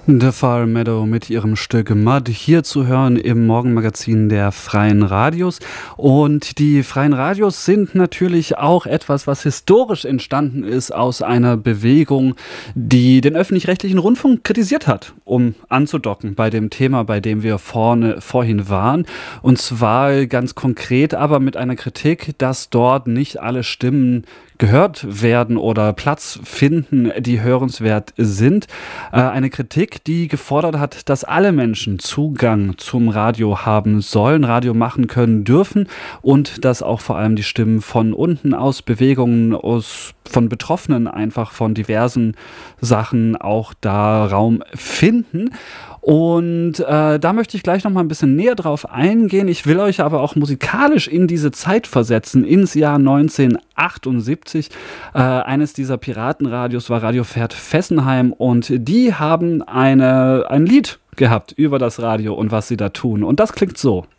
The Far Meadow mit ihrem Stück Mud, hier zu hören im Morgenmagazin der Freien Radios. Und die Freien Radios sind natürlich auch etwas, was historisch entstanden ist aus einer Bewegung, die den öffentlich-rechtlichen Rundfunk kritisiert hat, um anzudocken bei dem Thema, bei dem wir vorhin waren. Und zwar ganz konkret, aber mit einer Kritik, dass dort nicht alle Stimmen gehört werden oder Platz finden, die hörenswert sind. Eine Kritik, die gefordert hat, dass alle Menschen Zugang zum Radio haben sollen, Radio machen können dürfen und dass auch vor allem die Stimmen von unten aus Bewegungen, von Betroffenen einfach von diversen Sachen auch da Raum finden. Und da möchte ich gleich noch mal ein bisschen näher drauf eingehen. Ich will euch aber auch musikalisch in diese Zeit versetzen, ins Jahr 1978. Eines dieser Piratenradios war Radio Pferd Fessenheim und die haben ein Lied gehabt über das Radio und was sie da tun. Und das klingt so.